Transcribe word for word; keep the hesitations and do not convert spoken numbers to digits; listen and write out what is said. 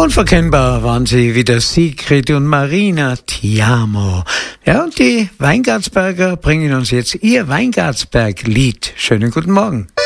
Unverkennbar waren sie wieder Sigrid und Marina, Ti amo. Ja, und die Weingartsberger bringen uns jetzt ihr Weingartsberg-Lied. Schönen guten Morgen.